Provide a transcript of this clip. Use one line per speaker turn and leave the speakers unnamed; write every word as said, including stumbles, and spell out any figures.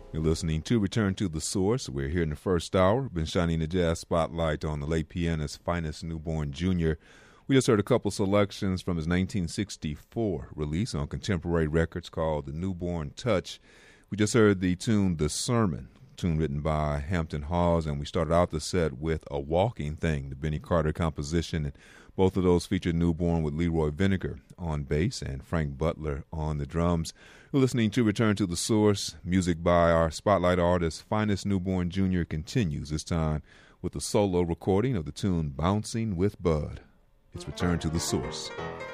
You're listening to Return to the Source. We're here in the first hour. Been shining the jazz spotlight on the late pianist's finest newborn junior. We just heard a couple selections from his nineteen sixty-four release on Contemporary Records called The Newborn Touch. We just heard the tune The Sermon, tune written by Hampton Hawes, and we started out the set with A Walking Thing, the Benny Carter composition, and both of those featured Newborn with Leroy Vinegar on bass and Frank Butler on the drums. You're listening to Return to the Source. Music by our spotlight artist, Finest Newborn Junior continues, this time with a solo recording of the tune Bouncing with Bud. It's Return to the Source.